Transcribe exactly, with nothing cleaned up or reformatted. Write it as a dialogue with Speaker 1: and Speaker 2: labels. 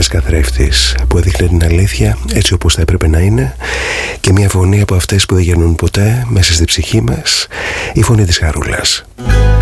Speaker 1: καθρέφτης που έδειχνε την αλήθεια έτσι όπως θα έπρεπε να είναι, και μια φωνή από αυτές που δεν γεννούν ποτέ μέσα στη ψυχή μας, η φωνή της Χαρούλας.